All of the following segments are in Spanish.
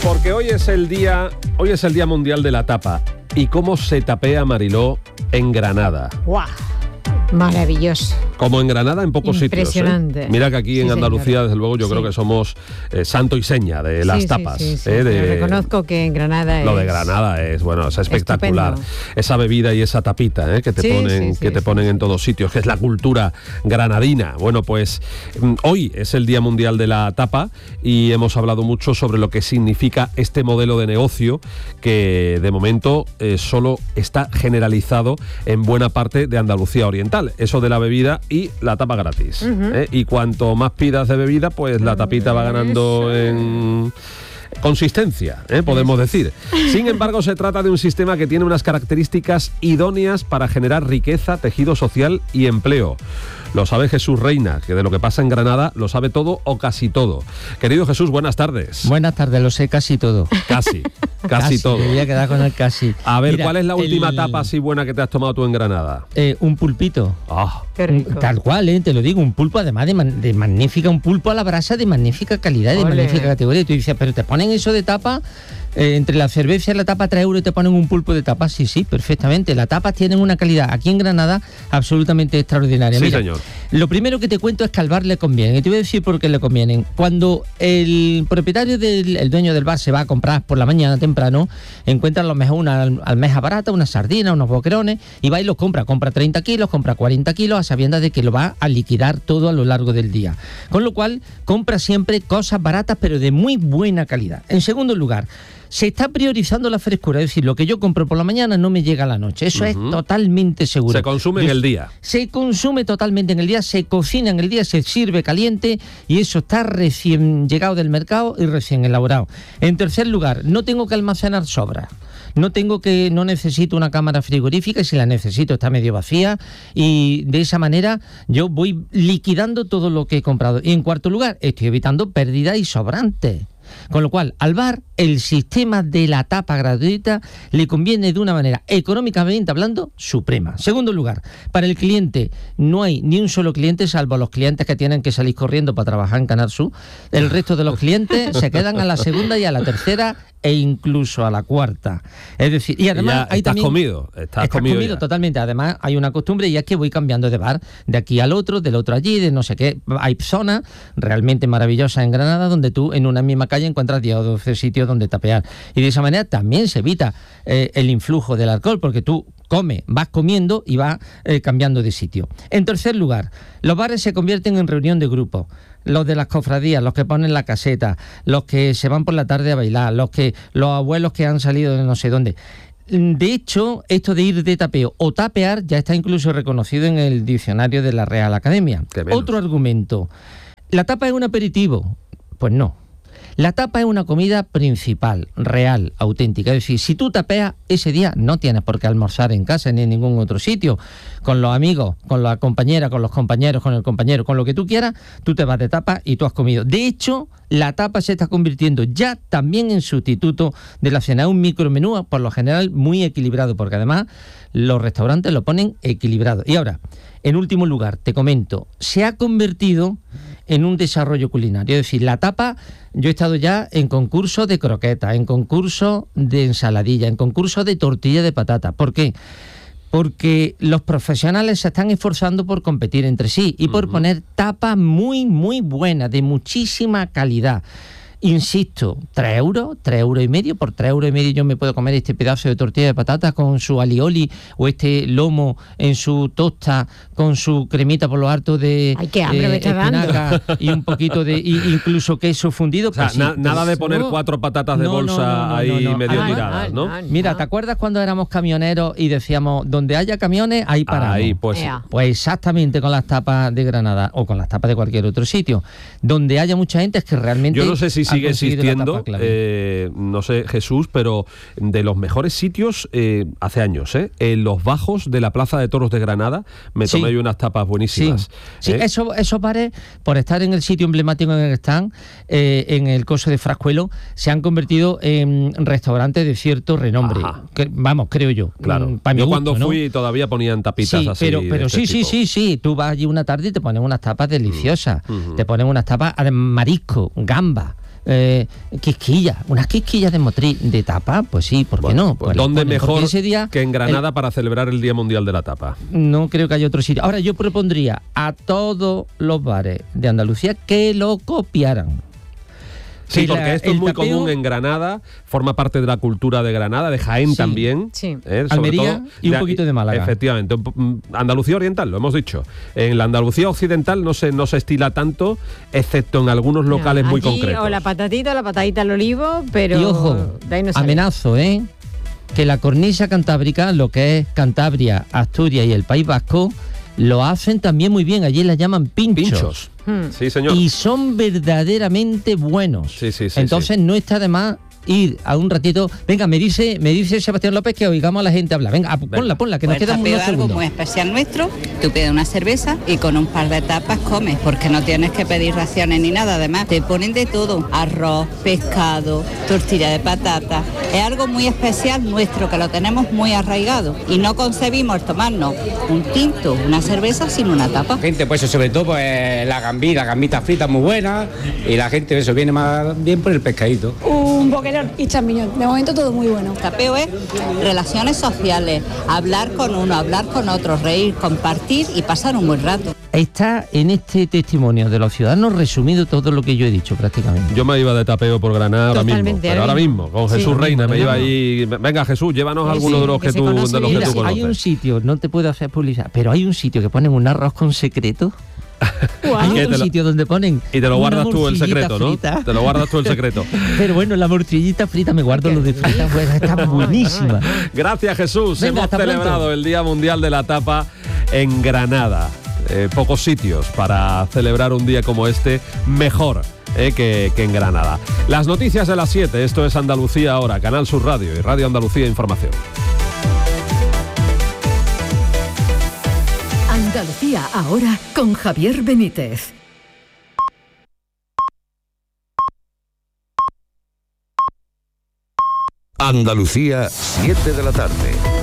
Porque hoy es el día mundial de la tapa. ¿Y cómo se tapea, Mariló, en Granada? ¡Guau! Maravilloso. Como en Granada, en pocos sitios. Impresionante. Mira que aquí en Andalucía, señora. desde luego, yo creo que somos santo y seña de las tapas. Sí. Reconozco que en Granada Lo de Granada es espectacular. Estupendo. Esa bebida y esa tapita que te ponen en todos sitios, que es la cultura granadina. Bueno, pues hoy es el Día Mundial de la Tapa y hemos hablado mucho sobre lo que significa este modelo de negocio que de momento solo está generalizado en buena parte de Andalucía Oriental. Eso de la bebida y la tapa gratis. Y cuanto más pidas de bebida, pues la tapita va ganando en consistencia, podemos decir. Sin embargo, se trata de un sistema que tiene unas características idóneas para generar riqueza, tejido social y empleo. Lo sabe Jesús Reina, que de lo que pasa en Granada lo sabe todo o casi todo. Querido Jesús, buenas tardes. Buenas tardes, lo sé casi todo. Casi todo. Me voy a quedar con el casi. A ver, ¿cuál es la última tapa así buena que te has tomado tú en Granada? Un pulpito. Qué rico. Tal cual, te lo digo, un pulpo además de magnífica, un pulpo a la brasa de magnífica calidad, de magnífica categoría. Y tú dices, pero te ponen eso de tapa, entre la cerveza y la tapa 3 euros y te ponen un pulpo de tapa. Sí, perfectamente. Las tapas tienen una calidad aquí en Granada absolutamente extraordinaria. Sí, Mira, señor. Lo primero que te cuento es que al bar le conviene. Y te voy a decir por qué le convienen. Cuando el propietario el dueño del bar se va a comprar por la mañana temprano, encuentra a lo mejor una almeja barata, una sardina, unos boquerones, y va y los compra. Compra 30 kilos, compra 40 kilos, a sabiendas de que lo va a liquidar todo a lo largo del día. Con lo cual, compra siempre cosas baratas, pero de muy buena calidad. En segundo lugar, se está priorizando la frescura, es decir, lo que yo compro por la mañana no me llega a la noche. Eso es totalmente seguro. Se consume en el día. Se consume totalmente en el día, se cocina en el día, se sirve caliente y eso está recién llegado del mercado y recién elaborado. En tercer lugar, no tengo que almacenar sobras. No necesito una cámara frigorífica y si la necesito está medio vacía y de esa manera yo voy liquidando todo lo que he comprado. Y en cuarto lugar, estoy evitando pérdidas y sobrantes. Con lo cual, al bar, el sistema de la tapa gratuita le conviene de una manera, económicamente hablando, suprema. Segundo lugar, para el cliente, no hay ni un solo cliente, salvo los clientes que tienen que salir corriendo para trabajar en Canal Sur. El resto de los clientes se quedan a la segunda y a la tercera e incluso a la cuarta. Es decir, y además hay estás también... Estás comido ya. Totalmente. Además, hay una costumbre y es que voy cambiando de bar, de aquí al otro, del otro allí, de no sé qué. Hay zonas realmente maravillosas en Granada donde tú en una misma calle encuentras 10 o 12 sitios donde tapear. Y de esa manera también se evita el influjo del alcohol, porque tú comes, vas comiendo y vas cambiando de sitio. En tercer lugar, los bares se convierten en reunión de grupos. Los de las cofradías, los que ponen la caseta, los que se van por la tarde a bailar, los abuelos que han salido de no sé dónde. De hecho, esto de ir de tapeo o tapear ya está incluso reconocido en el diccionario de la Real Academia. Otro argumento. ¿La tapa es un aperitivo? Pues no. La tapa es una comida principal, real, auténtica. Es decir, si tú tapeas ese día, no tienes por qué almorzar en casa ni en ningún otro sitio. Con los amigos, con la compañera, con los compañeros, con el compañero, con lo que tú quieras, tú te vas de tapa y tú has comido. De hecho, la tapa se está convirtiendo ya también en sustituto de la cena. Es un micromenú, por lo general, muy equilibrado, porque además los restaurantes lo ponen equilibrado. Y ahora, en último lugar, te comento, se ha convertido en un desarrollo culinario. Es decir, la tapa, yo he estado ya en concursos de croquetas, en concursos de ensaladilla, en concursos de tortilla de patata. ¿Por qué? Porque los profesionales se están esforzando por competir entre sí y por poner tapas muy, muy buenas, de muchísima calidad. Insisto, 3 euros y medio. Por 3 euros y medio yo me puedo comer este pedazo de tortilla de patata con su alioli o este lomo en su tosta con su cremita por lo harto de espinaca y un poquito de incluso queso fundido. O sea, pues sí, nada de poner 4 patatas de bolsa medio tiradas, ¿no? Mira, ¿te acuerdas cuando éramos camioneros y decíamos, donde haya camiones, ahí paramos? Ahí, pues sí. Pues exactamente con las tapas de Granada o con las tapas de cualquier otro sitio. Donde haya mucha gente es que realmente... Yo no sé si sigue existiendo, no sé, Jesús, pero de los mejores sitios hace años, en los bajos de la Plaza de Toros de Granada me tomé yo unas tapas buenísimas. Sí, esos bares, por estar en el sitio emblemático en el que están, en el coso de Frascuelo, se han convertido en restaurantes de cierto renombre. Creo yo. Claro. Yo cuando fui todavía ponían tapitas así. Pero sí. Tú vas allí una tarde y te ponen unas tapas deliciosas. Te ponen unas tapas de marisco, gamba. quisquillas, unas quisquillas de tapa, pues sí, ¿por qué no? Pues ¿dónde mejor que en Granada para celebrar el Día Mundial de la Tapa? No creo que haya otro sitio. Ahora, yo propondría a todos los bares de Andalucía que lo copiaran. Sí, porque esto es muy común en Granada, forma parte de la cultura de Granada, de Jaén también. Sí. Almería todo, y un poquito de Málaga. Efectivamente. Andalucía Oriental, lo hemos dicho. En la Andalucía Occidental no se estila tanto, excepto en algunos locales muy concretos. O la patadita al olivo, pero... Y ojo, de ahí no sale. amenazo, que la cornisa cantábrica, lo que es Cantabria, Asturias y el País Vasco, lo hacen también muy bien. Allí las llaman pinchos. Sí, señor. Y son verdaderamente buenos. Sí, Entonces no está de más ir a un ratito. Venga, me dice Sebastián López que oigamos a la gente hablar. Venga, ponla, que nos quedan unos segundos. Algo muy especial nuestro, tú pides una cerveza y con un par de tapas comes, porque no tienes que pedir raciones ni nada. Además, te ponen de todo: arroz, pescado, tortilla de patata. Es algo muy especial nuestro, que lo tenemos muy arraigado. Y no concebimos tomarnos un tinto, una cerveza sin una tapa. Gente, pues sobre todo pues la gambita frita muy buena, y la gente eso viene más bien por el pescadito. Un boquerón y champiñón. De momento todo muy bueno. Tapeo es relaciones sociales, hablar con uno, hablar con otro, reír, compartir y pasar un buen rato. Está en este testimonio de los ciudadanos resumido todo lo que yo he dicho prácticamente. Yo me iba de tapeo por Granada ahora mismo, con Jesús Reina, me iba ahí. Venga, Jesús, llévanos alguno de los que tú conoces. Hay un sitio, no te puedo hacer publicidad, pero hay un sitio que ponen un arroz con secreto. Hay otro sitio donde ponen. Y te lo guardas tú el secreto, frita. ¿no? Te lo guardas tú el secreto. Pero bueno, la morcillita frita me guardo lo de frita, pues está buenísima. Gracias, Jesús. Venga, hemos celebrado pronto. El Día Mundial de la Tapa en Granada. Pocos sitios para celebrar un día como este, mejor que en Granada. Las noticias de las 7, esto es Andalucía Ahora, Canal Sur Radio y Radio Andalucía Información. Andalucía Ahora con Javier Benítez. Andalucía, 7 de la tarde.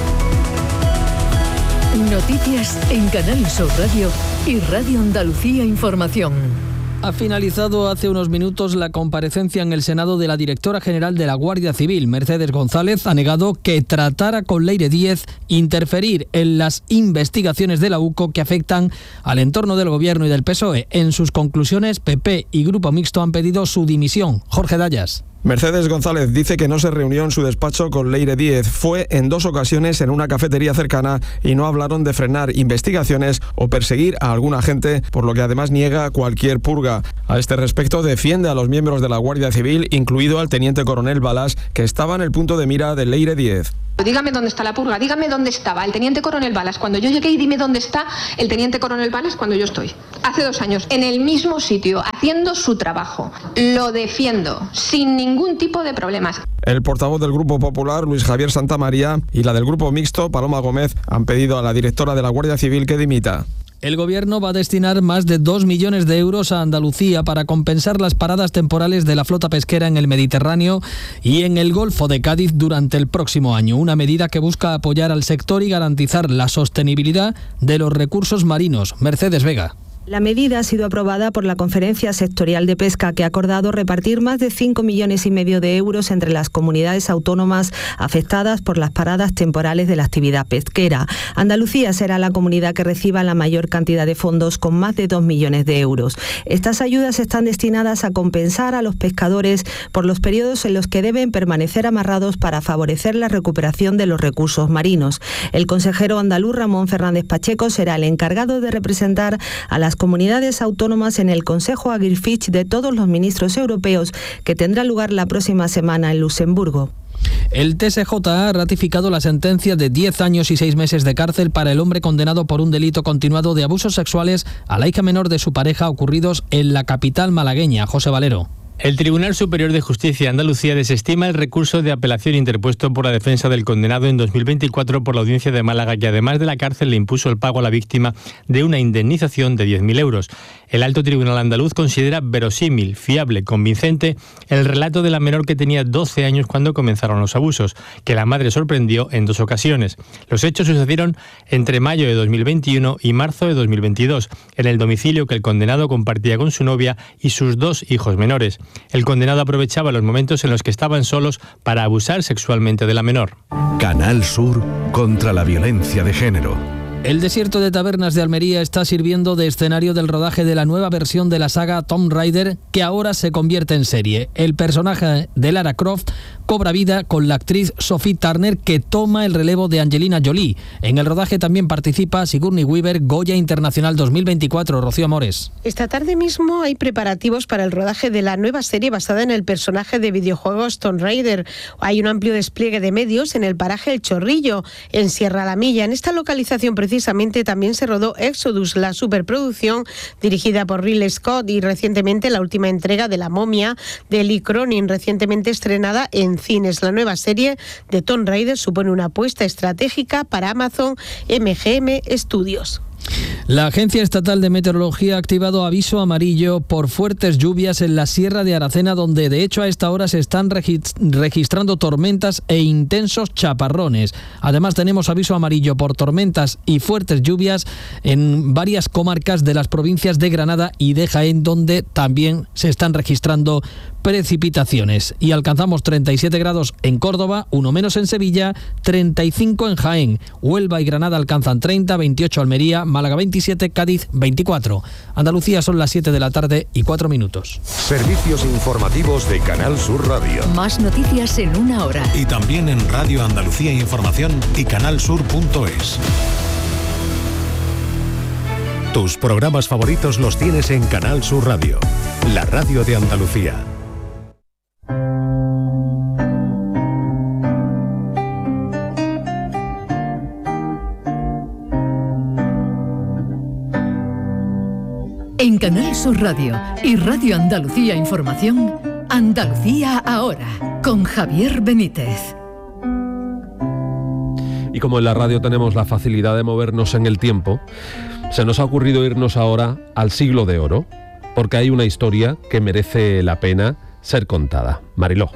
Noticias en Canal Sur Radio y Radio Andalucía Información. Ha finalizado hace unos minutos la comparecencia en el Senado de la directora general de la Guardia Civil. Mercedes González ha negado que tratara con Leire Díez interferir en las investigaciones de la UCO que afectan al entorno del Gobierno y del PSOE. En sus conclusiones, PP y Grupo Mixto han pedido su dimisión. Jorge Dayas. Mercedes González dice que no se reunió en su despacho con Leire Díez. Fue en 2 ocasiones en una cafetería cercana y no hablaron de frenar investigaciones o perseguir a algún agente, por lo que además niega cualquier purga. A este respecto defiende a los miembros de la Guardia Civil, incluido al teniente coronel Balas, que estaba en el punto de mira de Leire Díez. Dígame dónde está la purga, dígame dónde estaba el teniente coronel Balas cuando yo llegué y dime dónde está el teniente coronel Balas cuando yo estoy. Hace 2 años, en el mismo sitio, haciendo su trabajo. Lo defiendo, sin ningún tipo de problemas. El portavoz del Grupo Popular, Luis Javier Santamaría, y la del Grupo Mixto, Paloma Gómez, han pedido a la directora de la Guardia Civil que dimita. El Gobierno va a destinar más de 2 millones de euros a Andalucía para compensar las paradas temporales de la flota pesquera en el Mediterráneo y en el Golfo de Cádiz durante el próximo año. Una medida que busca apoyar al sector y garantizar la sostenibilidad de los recursos marinos. Mercedes Vega. La medida ha sido aprobada por la Conferencia Sectorial de Pesca, que ha acordado repartir más de 5,5 millones de euros entre las comunidades autónomas afectadas por las paradas temporales de la actividad pesquera. Andalucía será la comunidad que reciba la mayor cantidad de fondos, con más de 2 millones de euros. Estas ayudas están destinadas a compensar a los pescadores por los periodos en los que deben permanecer amarrados para favorecer la recuperación de los recursos marinos. El consejero andaluz Ramón Fernández Pacheco será el encargado de representar a las comunidades autónomas en el Consejo Agrifish de todos los ministros europeos, que tendrá lugar la próxima semana en Luxemburgo. El TSJ ha ratificado la sentencia de 10 años y 6 meses de cárcel para el hombre condenado por un delito continuado de abusos sexuales a la hija menor de su pareja ocurridos en la capital malagueña. José Valero. El Tribunal Superior de Justicia de Andalucía desestima el recurso de apelación interpuesto por la defensa del condenado en 2024 por la Audiencia de Málaga, que además de la cárcel le impuso el pago a la víctima de una indemnización de 10.000 euros. El Alto Tribunal andaluz considera verosímil, fiable, convincente el relato de la menor, que tenía 12 años cuando comenzaron los abusos, que la madre sorprendió en 2 ocasiones. Los hechos sucedieron entre mayo de 2021 y marzo de 2022, en el domicilio que el condenado compartía con su novia y sus 2 hijos menores. El condenado aprovechaba los momentos en los que estaban solos para abusar sexualmente de la menor. Canal Sur contra la violencia de género. El desierto de Tabernas de Almería está sirviendo de escenario del rodaje de la nueva versión de la saga Tomb Raider, que ahora se convierte en serie. El personaje de Lara Croft cobra vida con la actriz Sophie Turner, que toma el relevo de Angelina Jolie. En el rodaje también participa Sigourney Weaver, Goya Internacional 2024. Rocío Amores. Esta tarde mismo hay preparativos para el rodaje de la nueva serie basada en el personaje de videojuegos Tomb Raider. Hay un amplio despliegue de medios en el paraje El Chorrillo, en Sierra La Milla. En esta localización precisamente también se rodó Exodus, la superproducción dirigida por Ridley Scott, y recientemente la última entrega de La momia de Lee Cronin, recientemente estrenada en cines. La nueva serie de Tomb Raider supone una apuesta estratégica para Amazon MGM Studios. La Agencia Estatal de Meteorología ha activado aviso amarillo por fuertes lluvias en la Sierra de Aracena, donde de hecho a esta hora se están registrando tormentas e intensos chaparrones. Además tenemos aviso amarillo por tormentas y fuertes lluvias en varias comarcas de las provincias de Granada y de Jaén, donde también se están registrando precipitaciones. Y alcanzamos 37 grados en Córdoba, uno menos en Sevilla, 35 en Jaén. Huelva y Granada alcanzan 30, 28 Almería, Málaga 27, Cádiz 24. Andalucía son las 7 de la tarde y 4 minutos. Servicios informativos de Canal Sur Radio. Más noticias en una hora. Y también en Radio Andalucía Información y canalsur.es. Tus programas favoritos los tienes en Canal Sur Radio, la radio de Andalucía. En Canal Sur Radio y Radio Andalucía Información, Andalucía ahora, con Javier Benítez. Y como en la radio tenemos la facilidad de movernos en el tiempo, se nos ha ocurrido irnos ahora al siglo de oro, porque hay una historia que merece la pena ser contada. Mariló.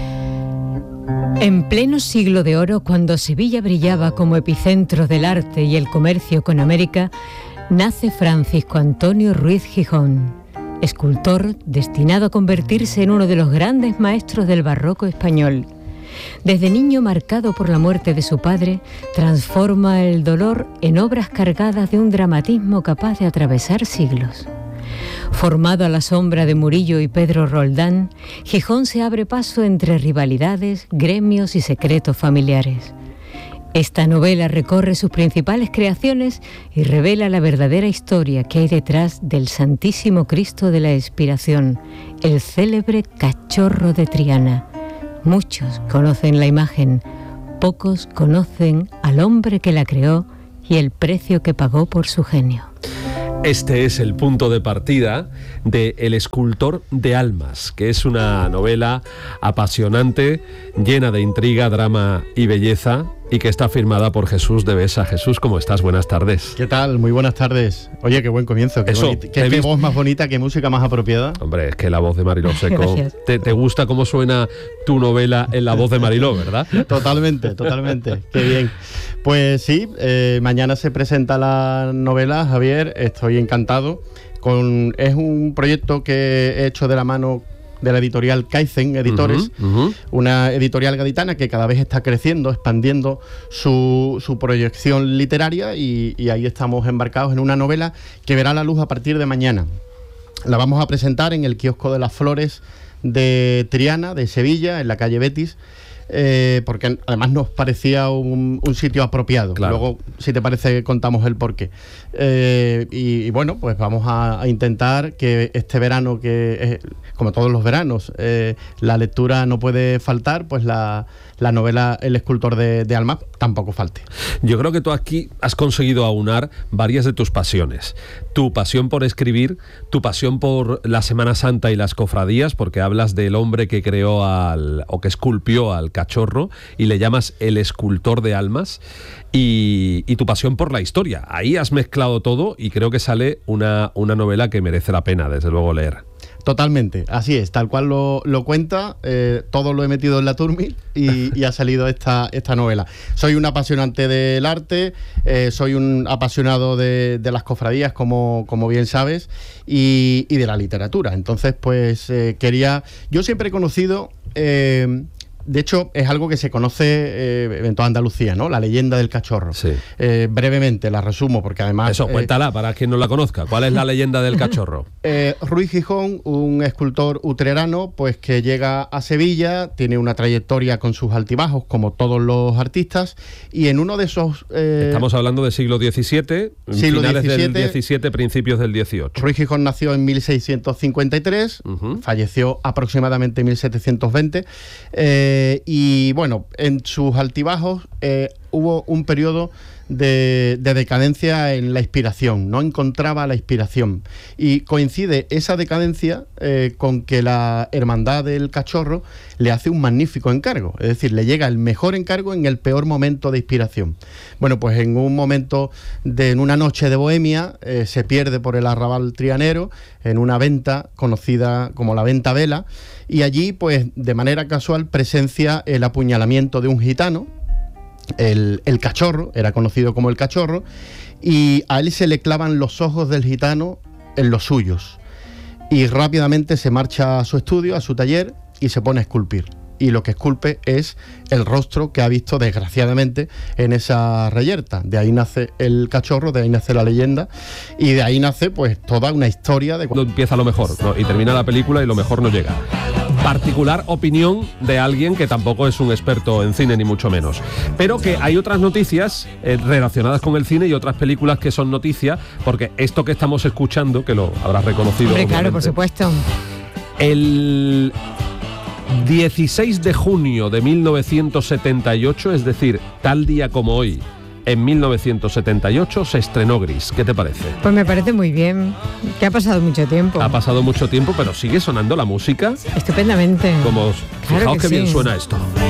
En pleno siglo de oro, cuando Sevilla brillaba como epicentro del arte y el comercio con América, nace Francisco Antonio Ruiz Gijón, escultor destinado a convertirse en uno de los grandes maestros del barroco español. Desde niño, marcado por la muerte de su padre, transforma el dolor en obras cargadas de un dramatismo capaz de atravesar siglos. Formado a la sombra de Murillo y Pedro Roldán, Gijón se abre paso entre rivalidades, gremios y secretos familiares. Esta novela recorre sus principales creaciones y revela la verdadera historia que hay detrás del Santísimo Cristo de la Expiración, el célebre cachorro de Triana. Muchos conocen la imagen, pocos conocen al hombre que la creó y el precio que pagó por su genio. Este es el punto de partida de El escultor de almas, que es una novela apasionante, llena de intriga, drama y belleza, y que está firmada por Jesús de Besa. Jesús, ¿cómo estás? Buenas tardes. ¿Qué tal? Muy buenas tardes. Oye, qué buen comienzo. Qué voz más bonita, qué música más apropiada. Hombre, es que la voz de Mariló Seco... ¿Te gusta cómo suena tu novela en la voz de Mariló, verdad? Totalmente. Qué bien. Pues sí, mañana se presenta la novela, Javier. Estoy encantado. Es un proyecto que he hecho de la mano de la editorial Kaizen Editores, una editorial gaditana que cada vez está creciendo, expandiendo su proyección literaria, y ahí estamos embarcados en una novela que verá la luz a partir de mañana. La vamos a presentar en el Kiosco de las Flores de Triana, de Sevilla, en la calle Betis, porque además nos parecía un sitio apropiado. Claro. Luego, si te parece, contamos el porqué. Y bueno, pues vamos a intentar que este verano, como todos los veranos, la lectura no puede faltar, pues la novela El escultor de almas tampoco falte. Yo creo que tú aquí has conseguido aunar varias de tus pasiones. Tu pasión por escribir, tu pasión por la Semana Santa y las cofradías, porque hablas del hombre que creó o que esculpió al cachorro y le llamas el escultor de almas, y tu pasión por la historia. Ahí has mezclado todo y creo que sale una novela que merece la pena, desde luego, leer. Totalmente, así es, tal cual lo cuenta, todo lo he metido en la Turmil y ha salido esta novela. Soy un apasionante del arte, soy un apasionado de las cofradías, como bien sabes, y de la literatura. Entonces, pues yo siempre he conocido... de hecho, es algo que se conoce en toda Andalucía, ¿no? La leyenda del cachorro. Sí. Brevemente la resumo, porque además... Eso, cuéntala para quien no la conozca. ¿Cuál es la leyenda del cachorro? Ruiz Gijón, un escultor utrerano, pues que llega a Sevilla, tiene una trayectoria con sus altibajos, como todos los artistas, y en uno de esos... Estamos hablando del siglo XVII, finales del XVII, principios del XVIII. Ruiz Gijón nació en 1653, falleció aproximadamente en 1720, y bueno, en sus altibajos hubo un periodo de decadencia en la inspiración, no encontraba la inspiración, y coincide esa decadencia con que la Hermandad del Cachorro le hace un magnífico encargo, es decir, le llega el mejor encargo en el peor momento de inspiración. Bueno, pues en un momento en una noche de bohemia, se pierde por el arrabal trianero en una venta conocida como la Venta Vela, y allí pues de manera casual presencia el apuñalamiento de un gitano. El cachorro, era conocido como el cachorro, y a él se le clavan los ojos del gitano en los suyos, y rápidamente se marcha a su estudio, a su taller, y se pone a esculpir, y lo que esculpe es el rostro que ha visto desgraciadamente en esa reyerta. De ahí nace el cachorro, de ahí nace la leyenda, y de ahí nace pues toda una historia de... Empieza lo mejor, ¿no? Y termina la película y lo mejor no llega. Particular opinión de alguien que tampoco es un experto en cine, ni mucho menos. Pero que hay otras noticias relacionadas con el cine y otras películas que son noticias, porque esto que estamos escuchando, que lo habrás reconocido... Hombre, claro, por supuesto. El 16 de junio de 1978, es decir, tal día como hoy, en 1978 se estrenó Gris. ¿Qué te parece? Pues me parece muy bien, que ha pasado mucho tiempo. Ha pasado mucho tiempo, pero sigue sonando la música estupendamente. Como, claro fijaos que bien sí. suena esto.